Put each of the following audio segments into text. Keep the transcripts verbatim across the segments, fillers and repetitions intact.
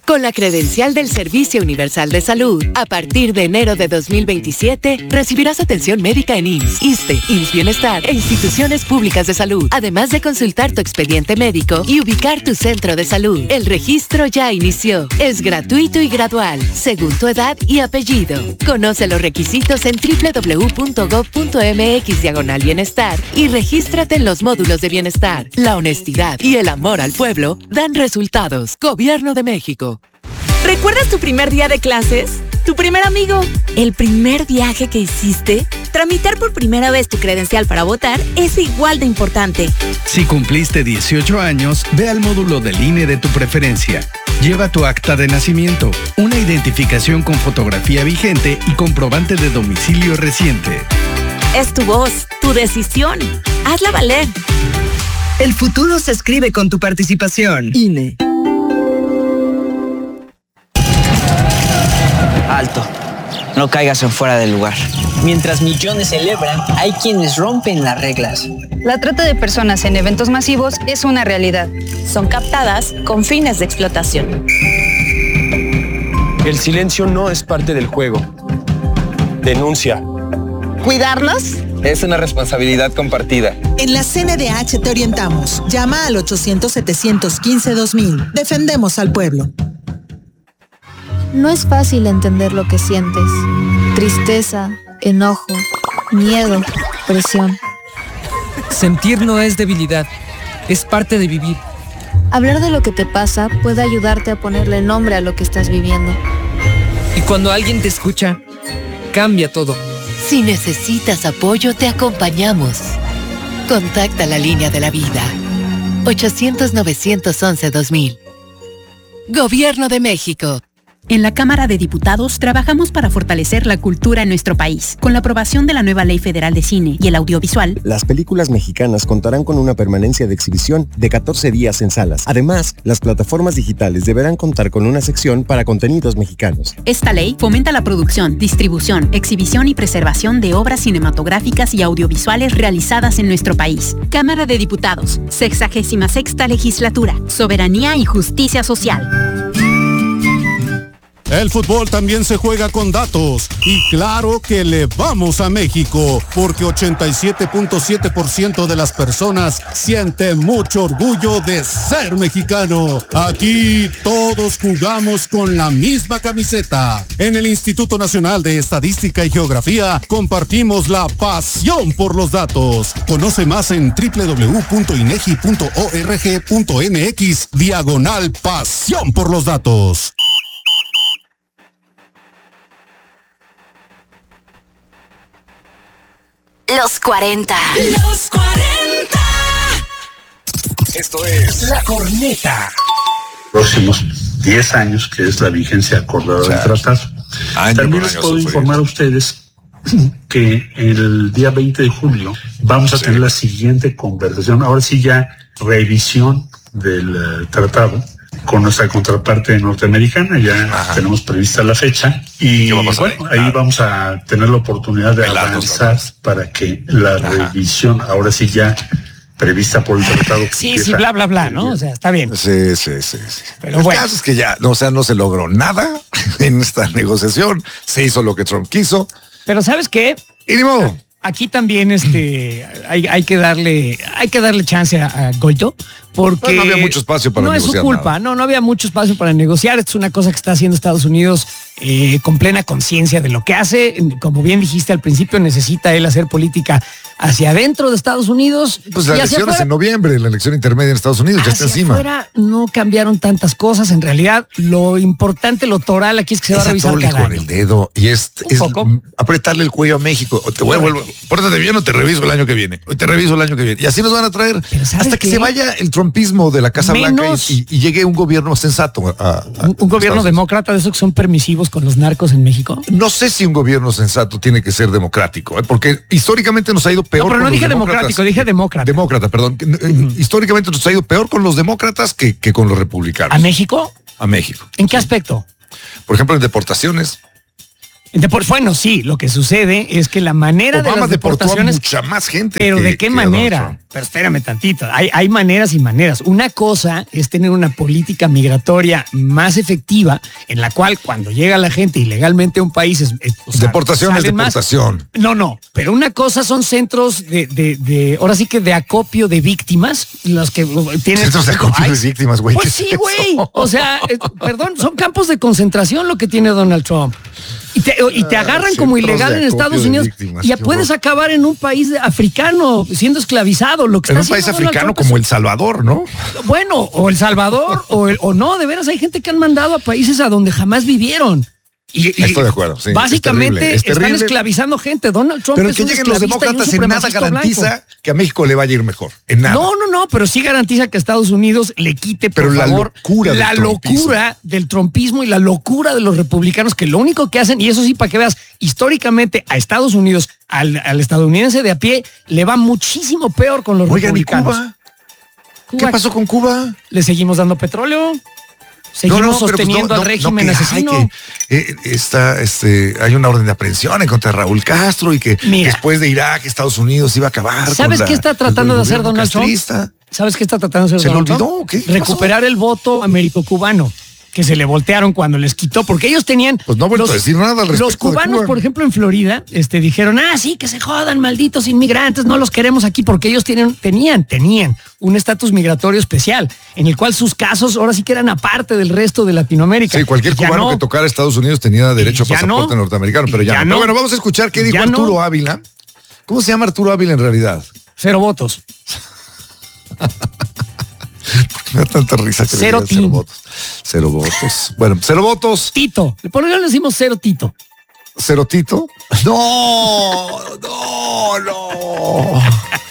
Con la credencial del Servicio Universal de Salud, a partir de enero de dos mil veintisiete, recibirás atención médica en I M S S, ISSSTE, I M S S Bienestar e instituciones públicas de salud, además de consultar tu expediente médico y ubicar tu centro de salud. El registro ya inició. Es gratuito y gradual, según tu edad y apellido. Conoce los requisitos en doble u doble u doble u punto gob punto eme equis diagonal bienestar y regístrate en los módulos de bienestar. La honestidad y el amor al pueblo dan resultados. Gobierno de México. ¿Recuerdas tu primer día de clases? ¿Tu primer amigo? ¿El primer viaje que hiciste? Tramitar por primera vez tu credencial para votar es igual de importante. Si cumpliste dieciocho años, ve al módulo del I N E de tu preferencia. Lleva tu acta de nacimiento, una identificación con fotografía vigente y comprobante de domicilio reciente. Es tu voz, tu decisión. Hazla valer. El futuro se escribe con tu participación. I N E. Alto. No caigas en fuera del lugar. Mientras millones celebran, hay quienes rompen las reglas. La trata de personas en eventos masivos es una realidad. Son captadas con fines de explotación. El silencio no es parte del juego. Denuncia. ¿Cuidarlas? Es una responsabilidad compartida. En la C N D H te orientamos. Llama al ochocientos, setecientos quince, dos mil. Defendemos al pueblo. No es fácil entender lo que sientes. Tristeza, enojo, miedo, presión. Sentir no es debilidad, es parte de vivir. Hablar de lo que te pasa puede ayudarte a ponerle nombre a lo que estás viviendo. Y cuando alguien te escucha, cambia todo. Si necesitas apoyo, te acompañamos. Contacta la línea de la vida. ochocientos, novecientos once, dos mil. Gobierno de México. En la Cámara de Diputados trabajamos para fortalecer la cultura en nuestro país. Con la aprobación de la nueva Ley Federal de Cine y el Audiovisual, las películas mexicanas contarán con una permanencia de exhibición de catorce días en salas. Además, las plataformas digitales deberán contar con una sección para contenidos mexicanos. Esta ley fomenta la producción, distribución, exhibición y preservación de obras cinematográficas y audiovisuales realizadas en nuestro país. Cámara de Diputados, sexagésima sexta legislatura, soberanía y justicia social. El fútbol también se juega con datos y claro que le vamos a México porque ochenta y siete punto siete por ciento de las personas siente mucho orgullo de ser mexicano. Aquí todos jugamos con la misma camiseta. En el Instituto Nacional de Estadística y Geografía compartimos la pasión por los datos. Conoce más en doble u doble u doble u punto inegi punto org punto mx diagonal pasión por los datos. Los cuarenta. Los cuarenta. Esto es La Corneta. Próximos diez años, que es la vigencia acordada del tratado. También les puedo informar a ustedes que el día veinte de julio vamos a sí. tener la siguiente conversación, ahora sí ya revisión del uh, tratado con nuestra contraparte norteamericana, ya Ajá. tenemos prevista la fecha y bueno, ahí ah. vamos a tener la oportunidad de avanzar para que la Ajá. revisión, ahora sí ya prevista por el tratado. Que sí, sí, bla, bla, bla, ¿no? O sea, está bien. Sí, sí, sí. sí. Pero el bueno. caso es que ya, no, o sea, no se logró nada en esta negociación, se hizo lo que Trump quiso. Pero ¿sabes qué? Y ni modo. Aquí también este hay, hay que darle hay que darle chance a, a Goito porque pues no había mucho espacio para no negociar. No es su culpa, no, no había mucho espacio para negociar. Es una cosa que está haciendo Estados Unidos eh, con plena conciencia de lo que hace. Como bien dijiste al principio, necesita él hacer política hacia adentro de Estados Unidos. Pues la elección es en noviembre, la elección intermedia en Estados Unidos, ya está encima. Afuera no cambiaron tantas cosas. En realidad, lo importante, lo toral aquí es que se va a revisar cada con año. el dedo y es, es apretarle el cuello a México. Te voy a volver, pórtate bien o te reviso el año que viene. O te reviso el año que viene. Y así nos van a traer hasta que qué? se vaya el trumpismo de la Casa Menos, Blanca y, y llegue un gobierno sensato. A, a, un, un gobierno demócrata de esos que son permisivos con los narcos en México. No sé si un gobierno sensato tiene que ser democrático, ¿eh? Porque históricamente nos ha ido peor. No, pero no con dije los democrático, dije demócrata. Demócrata, perdón. Uh-huh. Históricamente nos ha ido peor con los demócratas que, que con los republicanos. ¿A México? A México. ¿En qué aspecto? Por ejemplo, en deportaciones. Depor- bueno, sí, lo que sucede es que la manera Obama de las deportaciones... deportó a mucha más gente. Pero que, ¿de qué manera? Pero espérame tantito. Hay, hay maneras y maneras. Una cosa es tener una política migratoria más efectiva en la cual cuando llega la gente ilegalmente a un país... Es, es, o sea, deportación es deportación. Más. No, no. Pero una cosa son centros de, de, de, ahora sí que de acopio de víctimas, los que tienen... Centros de acopio de víctimas, güey. Pues sí, güey. O sea, eh, perdón, son campos de concentración lo que tiene Donald Trump. Y te, y te agarran ah, como ilegal en Estados Unidos víctimas, y ya puedes horror. acabar en un país africano siendo esclavizado. Lo que en está un país africano como El Salvador, ¿no? Bueno, o El Salvador o, el, o no, de veras hay gente que han mandado a países a donde jamás vivieron. Y, y Estoy de acuerdo, sí. Básicamente es terrible, es terrible. Están esclavizando gente. Donald Trump pero es que un lleguen los demócratas en nada garantiza blanco. que a México le vaya a ir mejor. En nada. No, no, no, pero sí garantiza que a Estados Unidos le quite, por pero favor, la locura, la del, locura del trumpismo y la locura de los republicanos, que lo único que hacen, y eso sí, para que veas, históricamente a Estados Unidos, al, al estadounidense de a pie, le va muchísimo peor con los Oigan, republicanos. ¿y Cuba? Cuba? ¿Qué pasó con Cuba? Le seguimos dando petróleo. Seguimos no, no, sosteniendo pues no, al régimen no, asesino. Hay, que, eh, está, este, hay una orden de aprehensión en contra de Raúl Castro y que Mira, después de Irak, Estados Unidos iba a acabar. ¿Sabes con qué la, está tratando de hacer Donald castrista. Trump? ¿Sabes qué está tratando de hacer ¿Se Donald le olvidó? Trump? ¿Qué? Recuperar el voto américo-cubano, que se le voltearon cuando les quitó, porque ellos tenían... Pues no he vuelto los, a decir nada al respecto Los cubanos, de Cuba. por ejemplo, en Florida, este, dijeron, ah, sí, que se jodan, malditos inmigrantes, no los queremos aquí, porque ellos tienen, tenían, tenían un estatus migratorio especial, en el cual sus casos ahora sí que eran aparte del resto de Latinoamérica. Sí, cualquier cubano no. que tocara a Estados Unidos tenía derecho a pasaporte no. norteamericano, pero ya, ya no. no. Pero bueno, vamos a escuchar qué dijo ya Arturo no. Ávila. ¿Cómo se llama Arturo Ávila en realidad? Cero votos. Me da tanta risa que cero, le cero votos. Cero votos. Bueno, cero votos. Tito. Por qué le decimos cero Tito? ¿Cero Tito? No, no, no.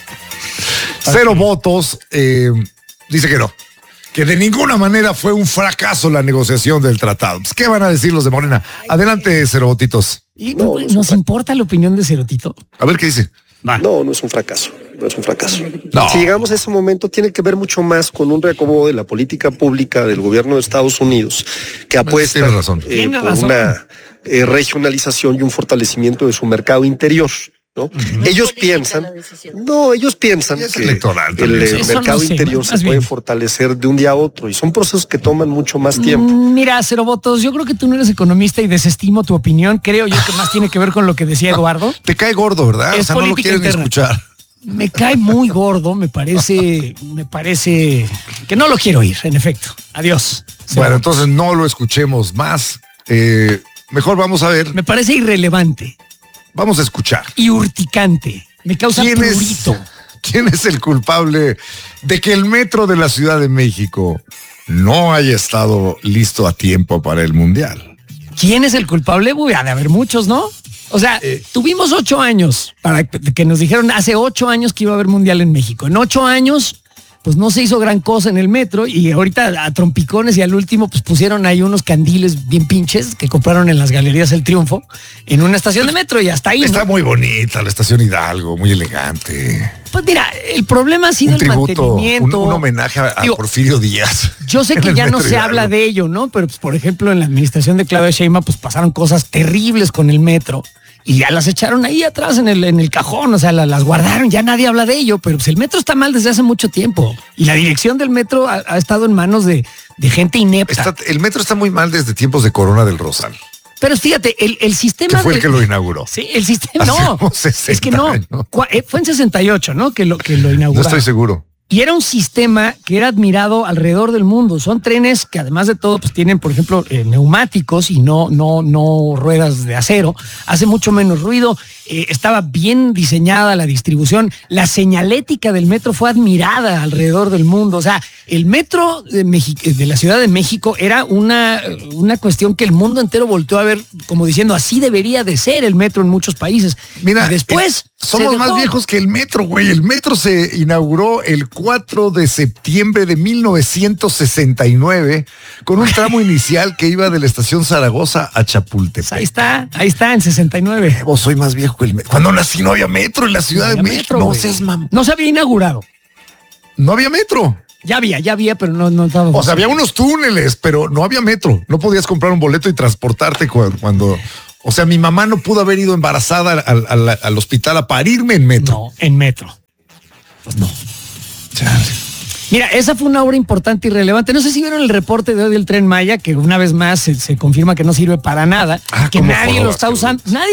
Cero okay. votos. Eh, dice que no. Que de ninguna manera fue un fracaso la negociación del tratado. ¿Qué van a decir los de Morena? Adelante, cero votitos. ¿Y no, no ¿Nos importa la opinión de Cero Tito? A ver qué dice. Va. No, no es un fracaso. No es un fracaso. No. Si llegamos a ese momento, tiene que ver mucho más con un reacomodo de la política pública del gobierno de Estados Unidos, que apuesta razón. Eh, por razón. una eh, regionalización y un fortalecimiento de su mercado interior. ¿no? Uh-huh. Ellos piensan, no, ellos piensan que electoral, el, el mercado no sé, interior se bien. puede fortalecer de un día a otro y son procesos que toman mucho más tiempo. Mm, mira, Cero Votos, yo creo que tú no eres economista y desestimo tu opinión. Creo yo que más tiene que ver con lo que decía Eduardo. Te cae gordo, ¿verdad? Es o sea, no lo quieren interna. escuchar. Me cae muy gordo, me parece, me parece que no lo quiero oír, en efecto. Adiós. Bueno, entonces no lo escuchemos más. Eh, mejor vamos a ver. Me parece irrelevante. Vamos a escuchar. Y urticante. Me causa ¿Quién prurito. Es, ¿Quién es el culpable de que el metro de la Ciudad de México no haya estado listo a tiempo para el Mundial? ¿Quién es el culpable? Uy, ha de haber muchos, ¿no? O sea, eh, tuvimos ocho años para que nos dijeron hace ocho años que iba a haber Mundial en México. En ocho años, pues no se hizo gran cosa en el metro y ahorita a trompicones y al último pues pusieron ahí unos candiles bien pinches que compraron en las Galerías El Triunfo en una estación de metro y hasta ahí. Está ¿no? muy bonita la estación Hidalgo, muy elegante. Pues mira, el problema ha sido un el tributo, mantenimiento. Un, un homenaje a, Digo, a Porfirio Díaz. Yo sé que ya no se habla de ello, ¿no? Pero pues, por ejemplo, en la administración de Claudia Sheinbaum pues pasaron cosas terribles con el metro. Y ya las echaron ahí atrás en el, en el cajón, o sea, la, las guardaron, ya nadie habla de ello, pero pues el metro está mal desde hace mucho tiempo. Y la dirección del metro ha, ha estado en manos de, de gente inepta. Está, el metro está muy mal desde tiempos de Corona del Rosal. Pero fíjate, el, el sistema... Que fue de, el que lo inauguró. Sí, el sistema... No, es que no. Años. Fue en sesenta y ocho, ¿no? Que lo, que lo inauguró. No estoy seguro. Y era un sistema que era admirado alrededor del mundo. Son trenes que además de todo pues tienen, por ejemplo, eh, neumáticos y no, no, no ruedas de acero. Hace mucho menos ruido. Eh, estaba bien diseñada la distribución. La señalética del metro fue admirada alrededor del mundo. O sea, el metro de, México, de la Ciudad de México era una, una cuestión que el mundo entero volteó a ver como diciendo así debería de ser el metro en muchos países. Mira, y después... Eh, somos más viejos que el metro, güey. El metro se inauguró el cuatro de septiembre de mil novecientos sesenta y nueve con un tramo inicial que iba de la estación Zaragoza a Chapultepec. Ahí está, ahí está, en sesenta y nueve. Vos soy más viejo que el metro. Cuando nací no había metro en la Ciudad no de México. Metro, no seas mam. No se había inaugurado. No había metro. Ya había, ya había, pero no, no estaba. O sea, había unos túneles, pero no había metro. No podías comprar un boleto y transportarte cuando, cuando O sea, mi mamá no pudo haber ido embarazada al, al, al hospital a parirme en metro. No, en metro. Pues no. Chale. Mira, esa fue una obra importante y relevante. No sé si vieron el reporte de hoy del Tren Maya, que una vez más se, se confirma que no sirve para nada, ah, que nadie lo está usando. Nadie